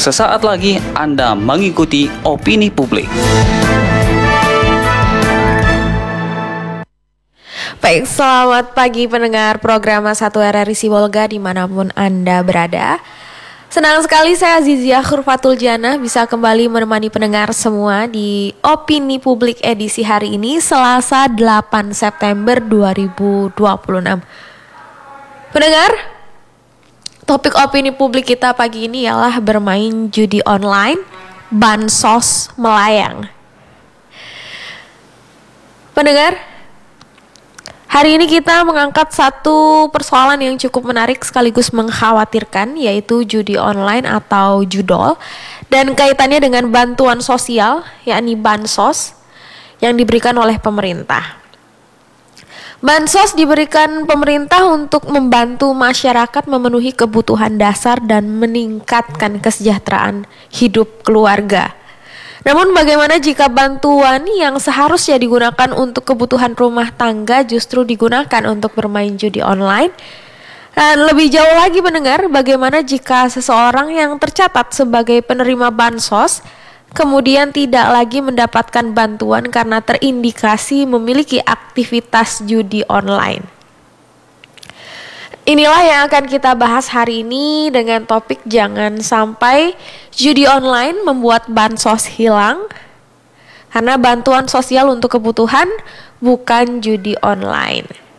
Sesaat lagi Anda mengikuti Opini Publik. Baik, selamat pagi pendengar program 1 RRI Sibolga dimanapun Anda berada. Senang sekali saya Azizia Khurfatul Jannah bisa kembali menemani pendengar semua di Opini Publik edisi hari ini Selasa 8 September 2026. Pendengar, topik opini publik kita pagi ini ialah bermain judi online, bansos melayang. Pendengar, hari ini kita mengangkat satu persoalan yang cukup menarik sekaligus mengkhawatirkan, yaitu judi online atau judol, dan kaitannya dengan bantuan sosial, yakni bansos, yang diberikan oleh pemerintah. Bansos diberikan pemerintah untuk membantu masyarakat memenuhi kebutuhan dasar dan meningkatkan kesejahteraan hidup keluarga. Namun bagaimana jika bantuan yang seharusnya digunakan untuk kebutuhan rumah tangga justru digunakan untuk bermain judi online? Dan lebih jauh lagi pendengar, bagaimana jika seseorang yang tercatat sebagai penerima bansos kemudian tidak lagi mendapatkan bantuan karena terindikasi memiliki aktivitas judi online? Inilah yang akan kita bahas hari ini dengan topik jangan sampai judi online membuat bansos hilang, karena bantuan sosial untuk kebutuhan bukan judi online.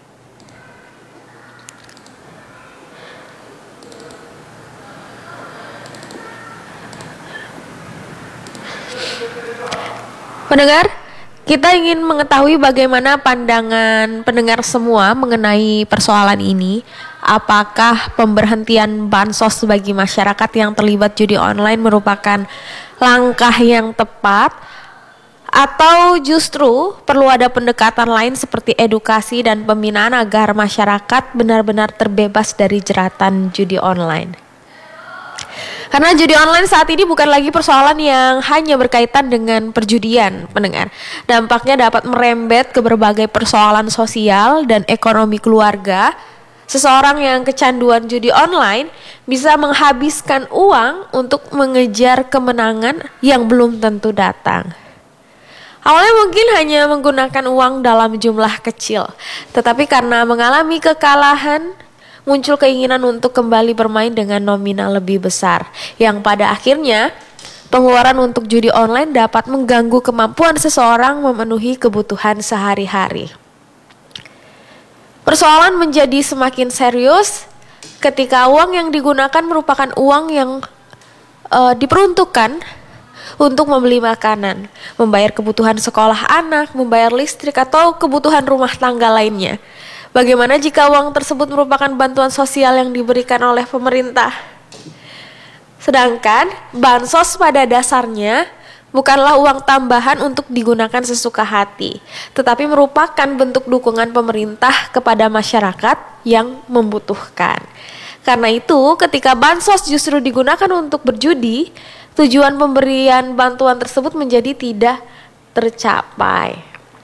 Pendengar, kita ingin mengetahui bagaimana pandangan pendengar semua mengenai persoalan ini. Apakah pemberhentian bansos bagi masyarakat yang terlibat judi online merupakan langkah yang tepat, atau justru perlu ada pendekatan lain seperti edukasi dan pembinaan agar masyarakat benar-benar terbebas dari jeratan judi online? Karena judi online saat ini bukan lagi persoalan yang hanya berkaitan dengan perjudian, pendengar. Dampaknya dapat merembet ke berbagai persoalan sosial dan ekonomi keluarga. Seseorang yang kecanduan judi online bisa menghabiskan uang untuk mengejar kemenangan yang belum tentu datang. Awalnya mungkin hanya menggunakan uang dalam jumlah kecil, tetapi karena mengalami kekalahan, muncul keinginan untuk kembali bermain dengan nominal lebih besar, yang pada akhirnya pengeluaran untuk judi online dapat mengganggu kemampuan seseorang memenuhi kebutuhan sehari-hari. Persoalan menjadi semakin serius ketika uang yang digunakan merupakan uang yang diperuntukkan untuk membeli makanan, membayar kebutuhan sekolah anak, membayar listrik, atau kebutuhan rumah tangga lainnya. Bagaimana jika uang tersebut merupakan bantuan sosial yang diberikan oleh pemerintah? Sedangkan bansos pada dasarnya bukanlah uang tambahan untuk digunakan sesuka hati, tetapi merupakan bentuk dukungan pemerintah kepada masyarakat yang membutuhkan. Karena itu, ketika bansos justru digunakan untuk berjudi, tujuan pemberian bantuan tersebut menjadi tidak tercapai.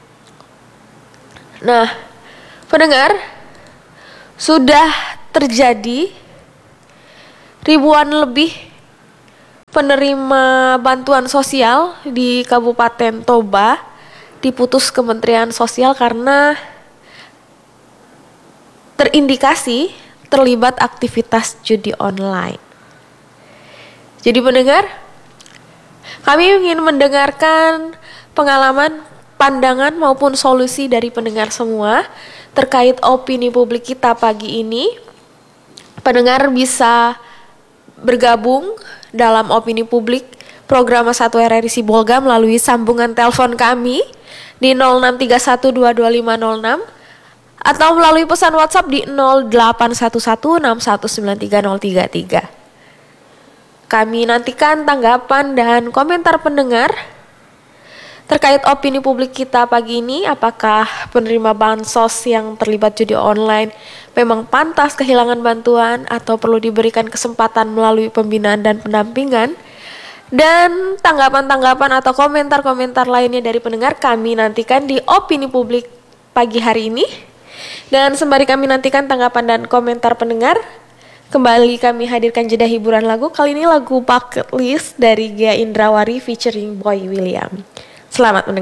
Nah, pendengar, sudah terjadi ribuan lebih penerima bantuan sosial di Kabupaten Toba diputus Kementerian Sosial karena terindikasi terlibat aktivitas judi online. Jadi pendengar, kami ingin mendengarkan pengalaman, pandangan maupun solusi dari pendengar semua terkait opini publik kita pagi ini. Pendengar bisa bergabung dalam opini publik program 1 RRI Sibolga melalui sambungan telepon kami di 0631225506 atau melalui pesan WhatsApp di 081161919333. Kami nantikan tanggapan dan komentar pendengar terkait opini publik kita pagi ini. Apakah penerima bansos yang terlibat judi online memang pantas kehilangan bantuan atau perlu diberikan kesempatan melalui pembinaan dan pendampingan? Dan tanggapan-tanggapan atau komentar-komentar lainnya dari pendengar kami nantikan di opini publik pagi hari ini. Dan sembari kami nantikan tanggapan dan komentar pendengar, Kembali kami hadirkan jeda hiburan lagu. Kali ini lagu Bucket List dari Gia Indrawari featuring Boy William. Selamat mendengarkan.